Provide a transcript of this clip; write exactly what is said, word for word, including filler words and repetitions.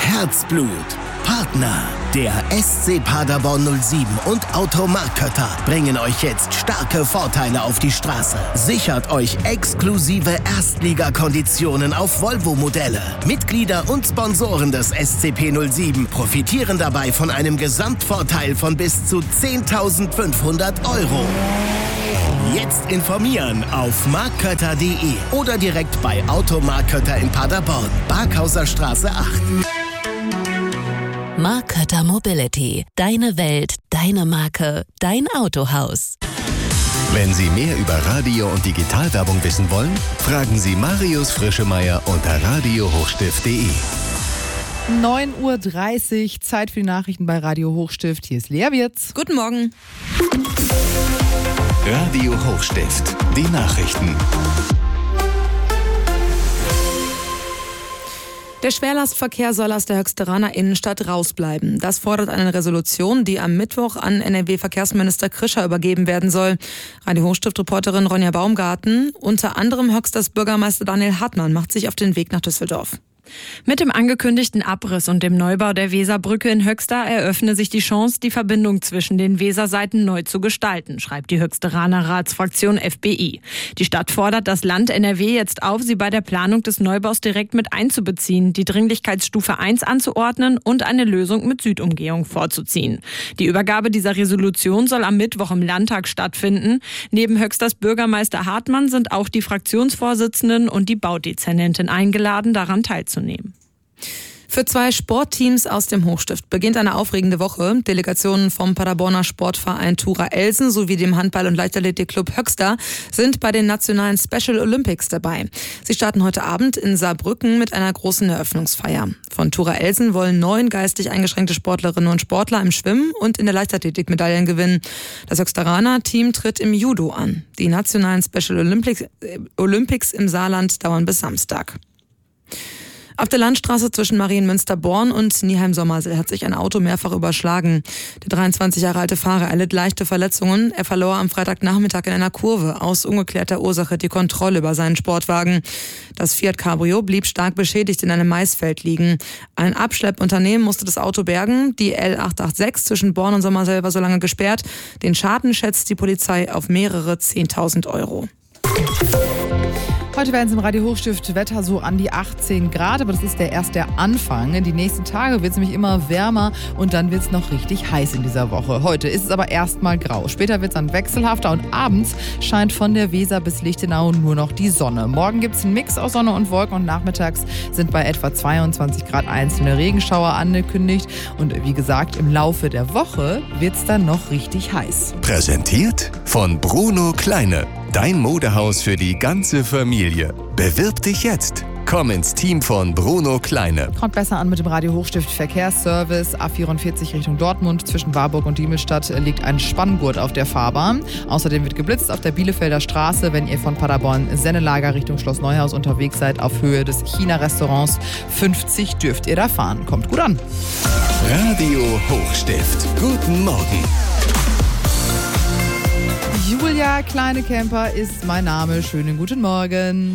Herzblut. Partner, der S C Paderborn null sieben und Automark Kötter bringen euch jetzt starke Vorteile auf die Straße. Sichert euch exklusive Erstligakonditionen auf Volvo-Modelle. Mitglieder und Sponsoren des S C P null sieben profitieren dabei von einem Gesamtvorteil von bis zu zehntausendfünfhundert Euro. Jetzt informieren auf markkötter punkt de oder direkt bei Automark Kötter in Paderborn, Barkhauser Straße acht. Mark Kötter Mobility. Deine Welt, deine Marke, dein Autohaus. Wenn Sie mehr über Radio- und Digitalwerbung wissen wollen, fragen Sie Marius Frischemeier unter radio hochstift punkt de. neun Uhr dreißig, Zeit für die Nachrichten bei Radio Hochstift. Hier ist Lea Wirz. Guten Morgen. Radio Hochstift, die Nachrichten. Der Schwerlastverkehr soll aus der Höxteraner Innenstadt rausbleiben. Das fordert eine Resolution, die am Mittwoch an N R W-Verkehrsminister Krischer übergeben werden soll. Radio Hochstift-Reporterin Ronja Baumgarten. Unter anderem Höxters Bürgermeister Daniel Hartmann macht sich auf den Weg nach Düsseldorf. Mit dem angekündigten Abriss und dem Neubau der Weserbrücke in Höxter eröffne sich die Chance, die Verbindung zwischen den Weserseiten neu zu gestalten, schreibt die Höxteraner Ratsfraktion F B I. Die Stadt fordert das Land N R W jetzt auf, sie bei der Planung des Neubaus direkt mit einzubeziehen, die Dringlichkeitsstufe eins anzuordnen und eine Lösung mit Südumgehung vorzuziehen. Die Übergabe dieser Resolution soll am Mittwoch im Landtag stattfinden. Neben Höxters Bürgermeister Hartmann sind auch die Fraktionsvorsitzenden und die Baudezernentin eingeladen, daran teilzunehmen. Für zwei Sportteams aus dem Hochstift beginnt eine aufregende Woche. Delegationen vom Paderborner Sportverein Tura Elsen sowie dem Handball- und Leichtathletikclub Höxter sind bei den nationalen Special Olympics dabei. Sie starten heute Abend in Saarbrücken mit einer großen Eröffnungsfeier. Von Tura Elsen wollen neun geistig eingeschränkte Sportlerinnen und Sportler im Schwimmen und in der Leichtathletik Medaillen gewinnen. Das Höxteraner Team tritt im Judo an. Die nationalen Special Olympics, äh, Olympics im Saarland dauern bis Samstag. Auf der Landstraße zwischen Marienmünster-Born und Nieheim-Sommersel hat sich ein Auto mehrfach überschlagen. Der dreiundzwanzig Jahre alte Fahrer erlitt leichte Verletzungen. Er verlor am Freitagnachmittag in einer Kurve aus ungeklärter Ursache die Kontrolle über seinen Sportwagen. Das Fiat Cabrio blieb stark beschädigt in einem Maisfeld liegen. Ein Abschleppunternehmen musste das Auto bergen. Die L acht acht sechs zwischen Born und Sommersel war so lange gesperrt. Den Schaden schätzt die Polizei auf mehrere zehntausend Euro. Heute werden es im Radio Hochstift Wetter so an die achtzehn Grad, aber das ist der erst der Anfang. Die nächsten Tage wird es nämlich immer wärmer und dann wird es noch richtig heiß in dieser Woche. Heute ist es aber erstmal grau. Später wird es dann wechselhafter und abends scheint von der Weser bis Lichtenau nur noch die Sonne. Morgen gibt es einen Mix aus Sonne und Wolken und nachmittags sind bei etwa zweiundzwanzig Grad einzelne Regenschauer angekündigt. Und wie gesagt, im Laufe der Woche wird es dann noch richtig heiß. Präsentiert von Bruno Kleine. Dein Modehaus für die ganze Familie. Bewirb dich jetzt. Komm ins Team von Bruno Kleine. Kommt besser an mit dem Radio Hochstift Verkehrsservice. A vierundvierzig Richtung Dortmund. Zwischen Warburg und Diemelstadt liegt ein Spanngurt auf der Fahrbahn. Außerdem wird geblitzt auf der Bielefelder Straße, wenn ihr von Paderborn-Sennelager Richtung Schloss Neuhaus unterwegs seid. Auf Höhe des China-Restaurants fünfzig dürft ihr da fahren. Kommt gut an. Radio Hochstift. Guten Morgen. Julia Kleine-Kemper ist mein Name. Schönen guten Morgen.